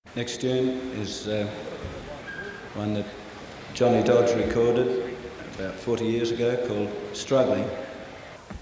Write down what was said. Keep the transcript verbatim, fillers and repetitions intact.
Next tune is uh, one that Johnny Dodds recorded about forty years ago called Struggling.